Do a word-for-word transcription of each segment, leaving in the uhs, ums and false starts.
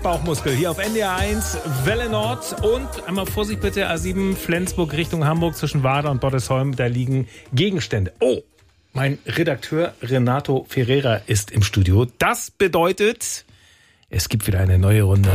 Bauchmuskel hier auf N D R eins, Welle Nord und einmal Vorsicht bitte, A sieben Flensburg Richtung Hamburg zwischen Wader und Bottesholm, da liegen Gegenstände. Oh, mein Redakteur Renato Ferreira ist im Studio. Das bedeutet, es gibt wieder eine neue Runde.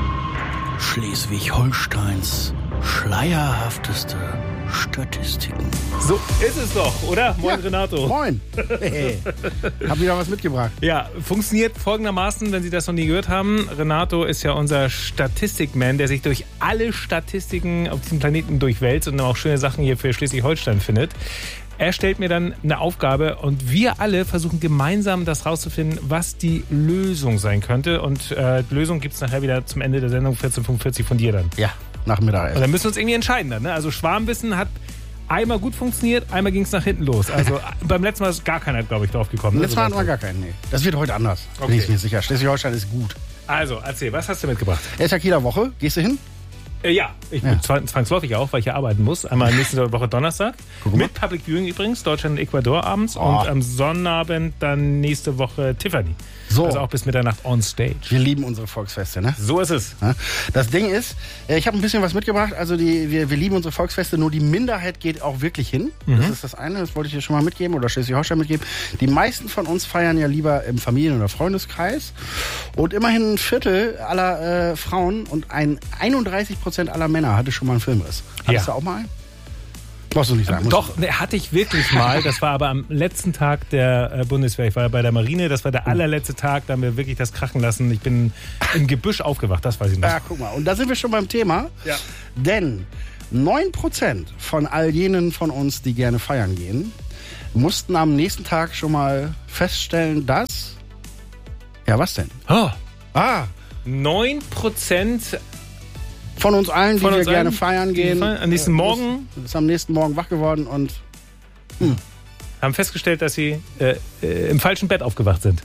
Schleswig-Holsteins schleierhafteste Statistiken. So ist es doch, oder? Moin, ja, Renato. Moin. Hey. Hab wieder was mitgebracht. Ja, funktioniert folgendermaßen, wenn Sie das noch nie gehört haben. Renato ist ja unser Statistikman, der sich durch alle Statistiken auf diesem Planeten durchwälzt und auch schöne Sachen hier für Schleswig-Holstein findet. Er stellt mir dann eine Aufgabe und wir alle versuchen gemeinsam das rauszufinden, was die Lösung sein könnte. Und äh, die Lösung gibt es nachher wieder zum Ende der Sendung vierzehn Uhr fünfundvierzig von dir dann. Ja, nach Mittag. Und dann müssen wir uns irgendwie entscheiden dann. Ne? Also Schwarmwissen hat einmal gut funktioniert, einmal ging es nach hinten los. Also beim letzten Mal ist gar keiner, glaube ich, drauf gekommen. Ne? Letztes Mal hatten wir gar keinen, nee. Das wird heute anders, okay. Bin ich mir sicher. Schleswig-Holstein ist gut. Also, erzähl, was hast du mitgebracht? Erster Kieler Woche, gehst du hin? Äh, ja, ich bin ja. zwangsläufig auch, weil ich hier arbeiten muss. Einmal nächste Woche Donnerstag. Mit Public Viewing übrigens, Deutschland und Ecuador abends. Oh. Und am Sonnabend dann nächste Woche Tiffany. So. Also auch bis Mitternacht on stage. Wir lieben unsere Volksfeste, ne? So ist es. Das Ding ist, ich habe ein bisschen was mitgebracht. Also die, wir, wir lieben unsere Volksfeste, nur die Minderheit geht auch wirklich hin. Mhm. Das ist das eine, das wollte ich dir schon mal mitgeben oder Schleswig-Holstein mitgeben. Die meisten von uns feiern ja lieber im Familien- oder Freundeskreis. Und immerhin ein Viertel aller äh, Frauen und ein einunddreißig Prozent aller Männer hatte schon mal einen Filmriss. Hattest ja. du auch mal einen? Brauchst du nicht sagen. Doch, ne, hatte ich wirklich mal. Das war aber am letzten Tag der äh, Bundeswehr. Ich war ja bei der Marine. Das war der allerletzte Tag. Da haben wir wirklich das krachen lassen. Ich bin im Gebüsch aufgewacht. Das weiß ich noch. Ja, guck mal. Und da sind wir schon beim Thema. Ja. Denn neun Prozent von all jenen von uns, die gerne feiern gehen, mussten am nächsten Tag schon mal feststellen, dass... Ja, was denn? Oh. Ah. neun Prozent... Von uns allen, die Von wir uns gerne allen, feiern gehen. Am nächsten Morgen. Ist, ist am nächsten Morgen wach geworden und hm. haben festgestellt, dass sie äh, äh, im falschen Bett aufgewacht sind.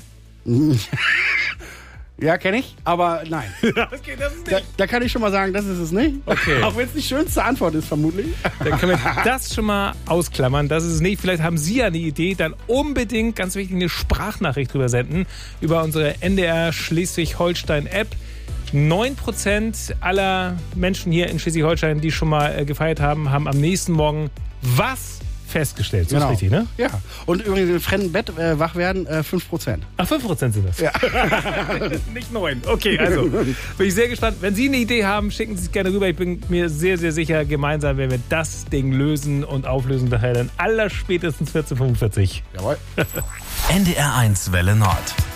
Ja, kenne ich, aber nein. Okay, das ist nicht. Da, da kann ich schon mal sagen, das ist es nicht. Okay. Auch wenn es die schönste Antwort ist, vermutlich. Dann können wir das schon mal ausklammern. Das ist es nicht. Vielleicht haben Sie ja eine Idee. Dann unbedingt, ganz wichtig, eine Sprachnachricht drüber senden. Über unsere N D R Schleswig-Holstein-App. neun Prozent aller Menschen hier in Schleswig-Holstein, die schon mal äh, gefeiert haben, haben am nächsten Morgen was festgestellt. So genau. Ist richtig, ne? Ja. Und übrigens im fremden Bett äh, wach werden, äh, fünf Prozent. Ach, fünf Prozent sind das? Ja. Nicht neun. Okay, also bin ich sehr gespannt. Wenn Sie eine Idee haben, schicken Sie es gerne rüber. Ich bin mir sehr, sehr sicher, gemeinsam werden wir das Ding lösen und auflösen. Daher dann allerspätestens vierzehn Uhr fünfundvierzig. Jawohl. N D R eins Welle Nord.